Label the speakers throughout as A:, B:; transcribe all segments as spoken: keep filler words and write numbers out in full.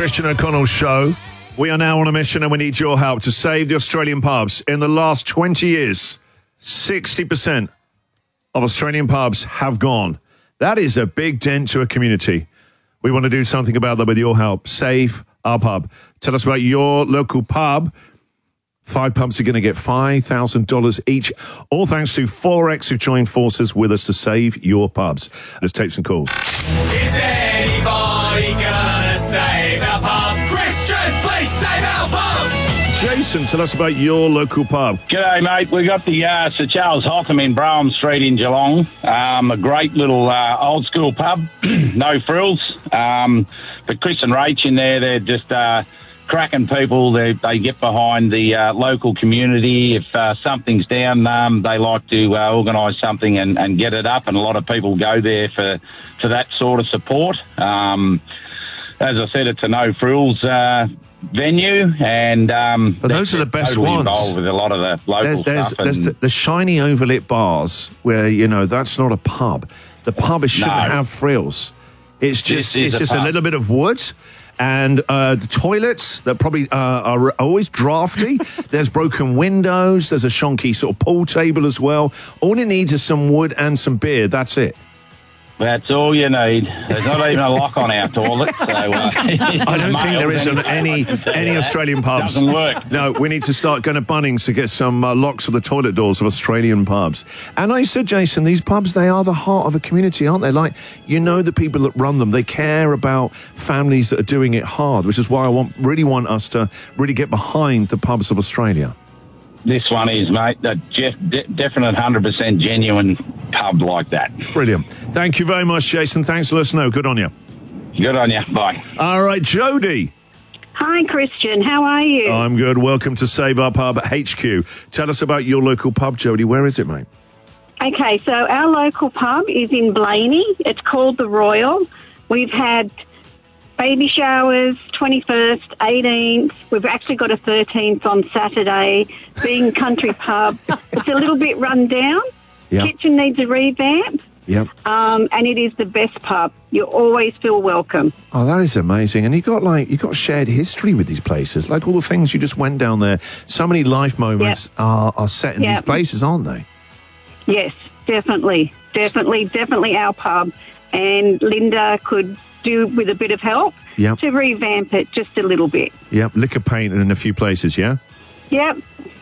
A: Christian O'Connell Show. We are now on a mission and we need your help to save the Australian pubs. In the last twenty years, sixty percent of Australian pubs have gone. That is a big dent to a community. We want to do something about that with your help. Save our pub. Tell us about your local pub. Five pubs are going to get five thousand dollars each. All thanks to Forex, who joined forces with us to save your pubs. Let's take some calls.
B: Is anybody gonna save our pub? Christian, please save our pub!
A: Jason, tell us about your local pub.
C: G'day, mate. We got the uh, Sir Charles Hotham in Brougham Street in Geelong. Um, a great little uh, old school pub, no frills. Um, but Chris and Rach in there, they're just uh, cracking people. They, they get behind the uh, local community. If uh, something's down, um, they like to uh, organise something and, and get it up. And a lot of people go there for, for that sort of support. Um, as I said, it's a no frills uh, venue, and um,
A: but those are the best
C: totally
A: ones.
C: Involved with a lot of the local
A: there's, there's,
C: stuff.
A: There's the, the shiny overlit bars where, you know, that's not a pub. The pub shouldn't
C: No.
A: have frills. It's just
C: This is
A: it's
C: a
A: just a
C: pub.
A: little bit of wood. And uh, the toilets that probably uh, are always drafty. There's broken windows. There's a shonky sort of pool table as well. All it needs is some wood and some beer. That's it.
C: That's all you need. There's not even a lock on our toilet. So, uh,
A: I don't think there is on any any Australian pubs.
C: Doesn't work.
A: No, we need to start going to Bunnings to get some uh, locks for the toilet doors of Australian pubs. And I said, Jason, these pubs, they are the heart of a community, aren't they? Like, you know, the people that run them, they care about families that are doing it hard, which is why I want really want us to really get behind the pubs of Australia.
C: This one is, mate, a de- de- definite one hundred percent genuine pub like that.
A: Brilliant. Thank you very much, Jason. Thanks for listening. Good on you.
C: Good on you. Bye.
A: All right, Jody.
D: Hi, Christian. How are you?
A: I'm good. Welcome to Save Our Pub H Q. Tell us about your local pub, Jody. Where is it, mate?
D: Okay, so our local pub is in Blaney. It's called The Royal. We've had baby showers, twenty-first, eighteenth. We've actually got a thirteenth on Saturday. Being country pub, it's a little bit run down.
A: Yep.
D: Kitchen needs a revamp.
A: Yep.
D: Um, and it is the best pub. You always feel welcome.
A: Oh, that is amazing. And you got like you got shared history with these places. Like all the things you just went down there. So many life moments
D: Yep.
A: are, are set in
D: Yep.
A: these places, aren't they?
D: Yes, definitely. Definitely, definitely our pub. And Linda could do with a bit of help
A: Yep.
D: to revamp it just a little bit.
A: Yep. Liquor painting in a few places, yeah?
D: Yep.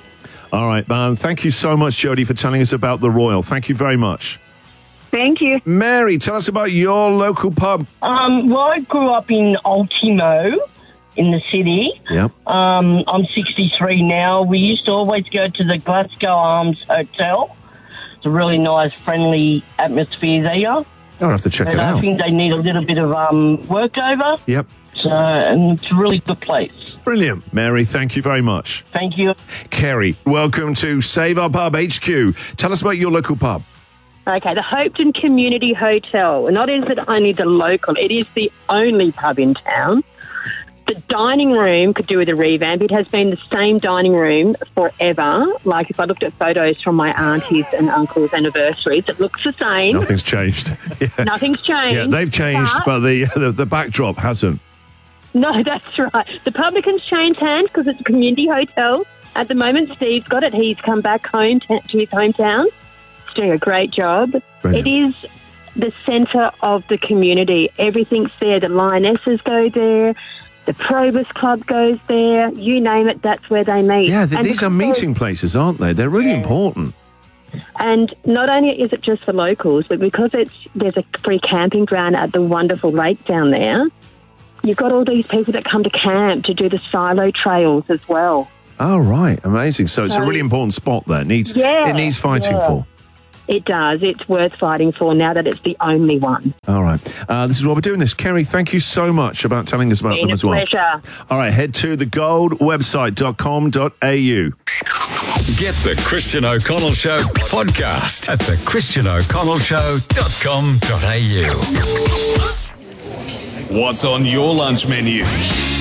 A: All right. Um, thank you so much, Jody, for telling us about the Royal. Thank you very much.
D: Thank you.
A: Mary, tell us about your local pub.
E: Um, well, I grew up in Ultimo in the city.
A: Yep.
E: Um, I'm sixty-three now. We used to always go to the Glasgow Arms Hotel. It's a really nice, friendly atmosphere there.
A: I'll have to check
E: And
A: it
E: I
A: out.
E: think they need a little bit of um, work over.
A: Yep.
E: So, and it's a really good place.
A: Brilliant. Mary, thank you very much.
E: Thank you.
A: Kerry, welcome to Save Our Pub H Q. Tell us about your local pub.
F: Okay, the Hopetoun Community Hotel. Not is it only the local, it is the only pub in town. The dining room could do with a revamp. It has been the same dining room forever. Like if I looked at photos from my aunties and uncles' anniversaries, it looks the same.
A: Nothing's changed. yeah.
F: Nothing's changed.
A: Yeah, they've changed,
F: but-
A: but the, the the backdrop hasn't.
F: No, that's right. The publican's changed hands because it's a community hotel. At the moment, Steve's got it. He's come back home to, to his hometown. He's doing a great job.
A: Brilliant.
F: It is the centre of the community. Everything's there. The Lionesses go there. The Probus Club goes there. You name it, that's where they meet.
A: Yeah, th-
F: And
A: these are
F: because-
A: meeting places, aren't they? They're really important.
F: And not only is it just for locals, but because it's there's a free camping ground at the wonderful lake down there, you've got all these people that come to camp to do the silo trails as well.
A: Oh, right. Amazing. So it's a
F: So-
A: really important spot there. It needs,
F: Yeah,
A: it needs fighting
F: yeah.
A: for.
F: It does. It's worth fighting for now that it's the only one.
A: All right. Uh, this is why we're doing this. Kerry, thank you so much about telling us about
F: Been
A: them
F: a
A: as well.
F: pleasure.
A: All right. Head to the gold website dot com dot a u.
B: Get the Christian O'Connell Show podcast at the christian o'connell show dot com dot a u. What's on your lunch menu?